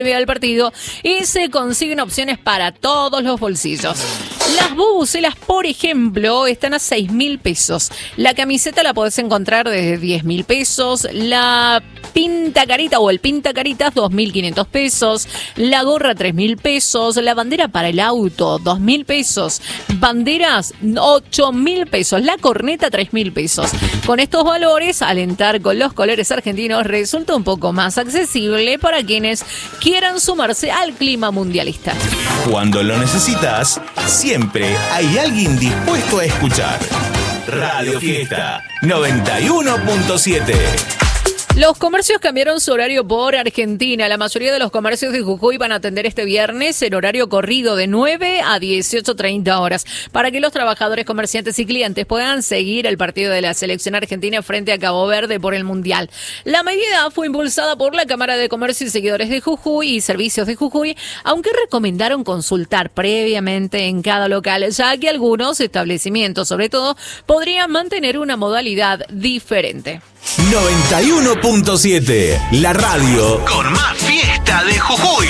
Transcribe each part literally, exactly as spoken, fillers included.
al partido y se consiguen opciones para todos los bolsillos. Las bubucelas, por ejemplo, están a seis mil pesos. La camiseta la podés encontrar desde diez mil pesos. La pinta carita o el pinta caritas, dos mil quinientos pesos. La gorra, tres mil pesos. La bandera para el auto, dos mil pesos. Banderas, ocho mil pesos. La corneta, tres mil pesos. Con estos valores, alentar con los colores argentinos resulta un poco más accesible para quienes quieran sumarse al clima mundialista. Cuando lo necesitas, siempre hay alguien dispuesto a escuchar. Radio Fiesta noventa y uno punto siete. Los comercios cambiaron su horario por Argentina. La mayoría de los comercios de Jujuy van a atender este viernes en horario corrido de nueve a dieciocho treinta horas para que los trabajadores, comerciantes y clientes puedan seguir el partido de la selección argentina frente a Cabo Verde por el Mundial. La medida fue impulsada por la Cámara de Comercio y Seguidores de Jujuy y Servicios de Jujuy, aunque recomendaron consultar previamente en cada local, ya que algunos establecimientos, sobre todo, podrían mantener una modalidad diferente. noventa y uno punto siete, la radio con más fiesta de Jujuy.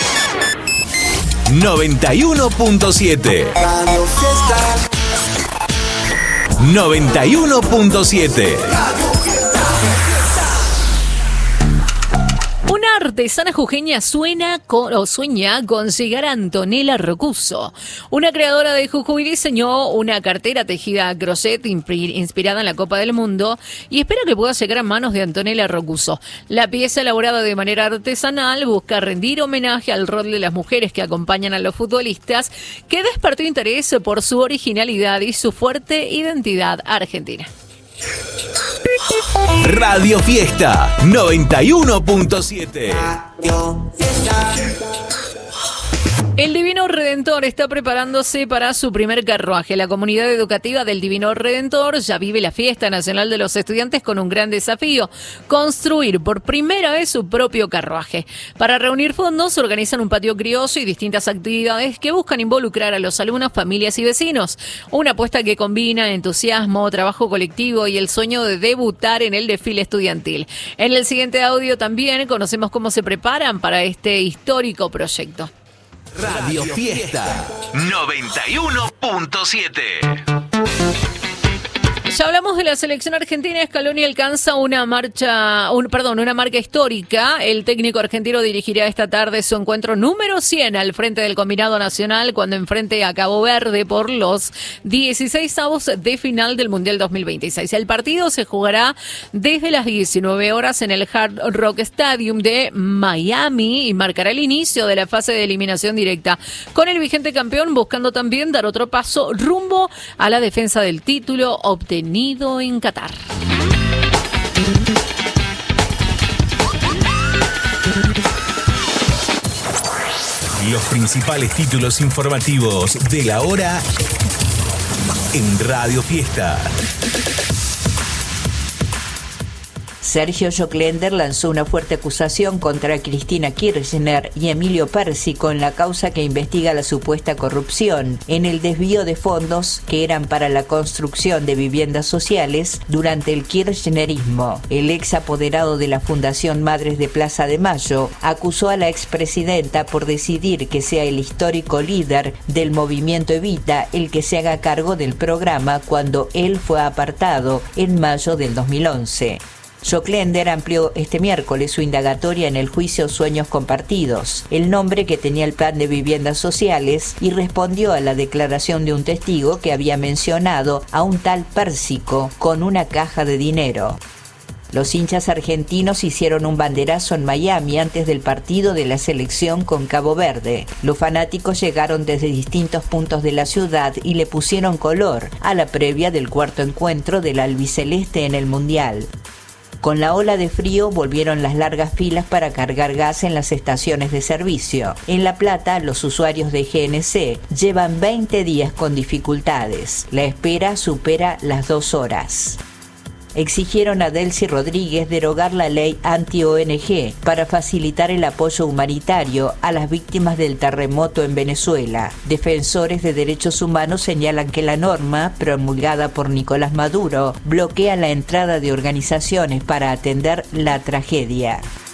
noventa y uno punto siete. noventa y uno punto siete. Una artesana jujeña sueña con, o sueña con llegar a Antonella Rocuso. Una creadora de Jujuy diseñó una cartera tejida a crochet inspirada en la Copa del Mundo y espera que pueda llegar a manos de Antonella Rocuso. La pieza, elaborada de manera artesanal, busca rendir homenaje al rol de las mujeres que acompañan a los futbolistas, que despertó interés por su originalidad y su fuerte identidad argentina. Radio Fiesta noventa y uno punto siete. Radio Fiesta. El Divino Redentor está preparándose para su primer carruaje. La comunidad educativa del Divino Redentor ya vive la fiesta nacional de los estudiantes con un gran desafío: construir por primera vez su propio carruaje. Para reunir fondos, organizan un patio criollo y distintas actividades que buscan involucrar a los alumnos, familias y vecinos. Una apuesta que combina entusiasmo, trabajo colectivo y el sueño de debutar en el desfile estudiantil. En el siguiente audio también conocemos cómo se preparan para este histórico proyecto. Radio Fiesta noventa y uno punto siete. Ya hablamos de la selección argentina. Scaloni alcanza una marcha, un, perdón, una marca histórica. El técnico argentino dirigirá esta tarde su encuentro número cien al frente del combinado nacional cuando enfrente a Cabo Verde por los dieciseisavos de final del Mundial dos mil veintiséis. El partido se jugará desde las diecinueve horas en el Hard Rock Stadium de Miami y marcará el inicio de la fase de eliminación directa, con el vigente campeón buscando también dar otro paso rumbo a la defensa del título obtenido en Qatar. Los principales títulos informativos de la hora en Radio Fiesta. Sergio Joclender lanzó una fuerte acusación contra Cristina Kirchner y Emilio Pérsico en la causa que investiga la supuesta corrupción en el desvío de fondos que eran para la construcción de viviendas sociales durante el kirchnerismo. El ex apoderado de la Fundación Madres de Plaza de Mayo acusó a la expresidenta por decidir que sea el histórico líder del movimiento Evita el que se haga cargo del programa cuando él fue apartado en mayo del dos mil once. Joclender amplió este miércoles su indagatoria en el juicio Sueños Compartidos, el nombre que tenía el plan de viviendas sociales, y respondió a la declaración de un testigo que había mencionado a un tal Pérsico con una caja de dinero. Los hinchas argentinos hicieron un banderazo en Miami antes del partido de la selección con Cabo Verde. Los fanáticos llegaron desde distintos puntos de la ciudad y le pusieron color a la previa del cuarto encuentro del albiceleste en el Mundial. Con la ola de frío volvieron las largas filas para cargar gas en las estaciones de servicio. En La Plata, los usuarios de G N C llevan veinte días con dificultades. La espera supera las dos horas. Exigieron a Delcy Rodríguez derogar la ley anti-O N G para facilitar el apoyo humanitario a las víctimas del terremoto en Venezuela. Defensores de derechos humanos señalan que la norma, promulgada por Nicolás Maduro, bloquea la entrada de organizaciones para atender la tragedia.